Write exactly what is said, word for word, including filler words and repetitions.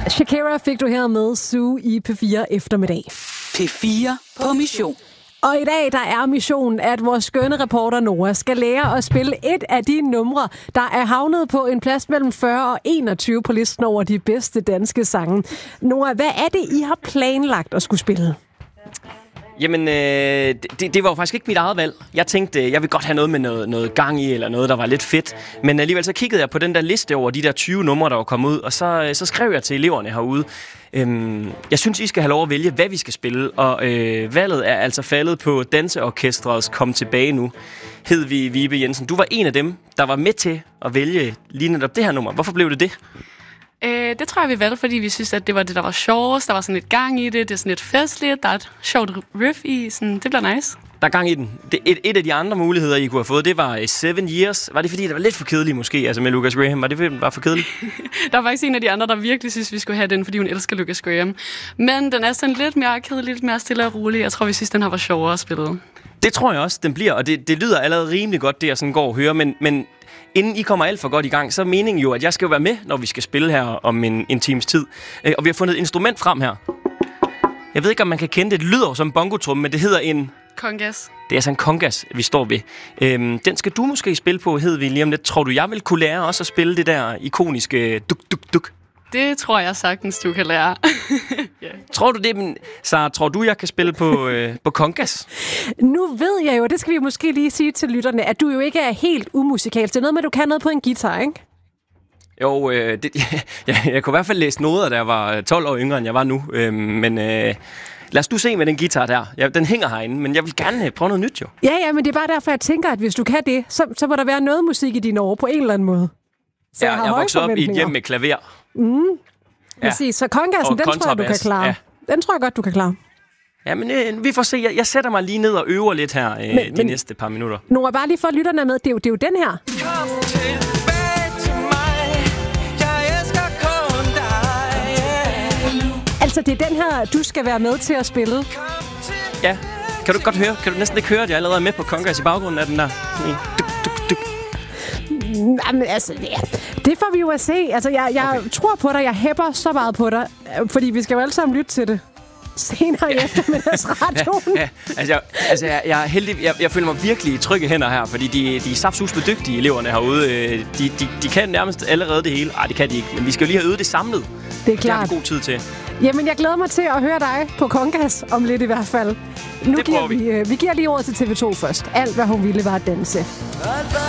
Shakira fik du her med Sue i P fire eftermiddag. P fire på mission. Og i dag der er missionen, at vores skønne reporter Nora skal lære at spille et af de numre, der er havnet på en plads mellem fyrre og enogtyve på listen over de bedste danske sange. Nora, hvad er det, I har planlagt at skulle spille? Jamen, øh, det, det var jo faktisk ikke mit eget valg. Jeg tænkte, jeg vil godt have noget med noget, noget gang i, eller noget, der var lidt fedt. Men alligevel så kiggede jeg på den der liste over de der tyve numre, der var kommet ud, og så, så skrev jeg til eleverne herude. Øhm, jeg synes, I skal have lov at vælge, hvad vi skal spille, og øh, valget er altså faldet på Danseorkestrets Kom Tilbage Nu. Hedvig Vibe Jensen, du var en af dem, der var med til at vælge lige netop det her nummer. Hvorfor blev det det? Øh, det tror jeg, vi valgte, fordi vi synes, at det var det, der var sjovest. Der var sådan lidt gang i det. Det er sådan lidt festligt. Der er et sjovt riff i. Sådan, det bliver nice. Der er gang i den. Det, et, et af de andre muligheder, I kunne have fået, det var Seven Years. Var det fordi, det var lidt for kedeligt måske, altså med Lucas Graham? Var det var for kedeligt? Der var faktisk en af de andre, der virkelig synes, vi skulle have den, fordi hun elsker Lucas Graham. Men den er sådan lidt mere kedelig, lidt mere stille og rolig. Jeg tror, vi synes, den her var sjovere at spille. Det tror jeg også, den bliver. Og det, det lyder allerede rimelig godt, det jeg sådan går og hører. Men, men inden I kommer alt for godt i gang, så er meningen jo, at jeg skal jo være med, når vi skal spille her om en, en times tid. Og vi har fundet et instrument frem her. Jeg ved ikke, om man kan kende det. Det lyder som bongotrumme, men det hedder en... Kongas. Det er altså en kongas, vi står ved. Øhm, den skal du måske spille på, Hedvig, lige om lidt. Tror du, jeg vil kunne lære også at spille det der ikoniske duk-duk-duk? Det tror jeg sagtens, du kan lære. yeah. Tror du det, men Sara, tror du, jeg kan spille på, øh, på kongas? Nu ved jeg jo, det skal vi måske lige sige til lytterne, at du jo ikke er helt umusikalsk. Det er noget med, at du kan noget på en guitar, ikke? Jo, øh, det, jeg, jeg kunne i hvert fald læse noder, da jeg var tolv år yngre, end jeg var nu. Øh, men øh, lad os du se med den guitar der. Ja, den hænger herinde, men jeg vil gerne prøve noget nyt, jo. Ja, ja, men det er bare derfor, jeg tænker, at hvis du kan det, så, så må der være noget musik i dine år på en eller anden måde. Så ja, jeg er vokset op i et hjem med klaver. Mm. Ja. Præcis, så kongassen, den tror jeg, du kan klare. Ja. Den tror jeg godt, du kan klare. Ja, men øh, vi får se. Jeg, jeg sætter mig lige ned og øver lidt her øh, men, de men, næste par minutter. Nora, bare lige for lytterne med, det er jo, det er jo den her. Kom tilbage til mig. Jeg elsker kun dig. Yeah. Altså, det er den her, du skal være med til at spille. Ja, kan du godt høre? Kan du næsten ikke høre, at jeg allerede er med på kongas i baggrunden af den der? Duk, duk, duk. Jamen, altså, ja. Det får vi jo at se. Altså, jeg, jeg okay. tror på dig. Jeg hæpper så meget på dig. Fordi vi skal jo alle sammen lytte til det senere i eftermiddagsradioen. Ja, ja. Altså, jeg, altså jeg, jeg er heldig. Jeg, jeg føler mig virkelig i trygge hænder her, fordi de, de er saftsusme dygtige, eleverne herude. De, de, de kan nærmest allerede det hele. Nej, det kan de ikke, men vi skal jo lige have øvet det samlet. Det er klart. Det har vi god tid til. Jamen, jeg glæder mig til at høre dig på kongas om lidt i hvert fald. Nu det giver vi. vi, vi giver lige ordet til T V to først. Alt, hvad hun ville, var at danse.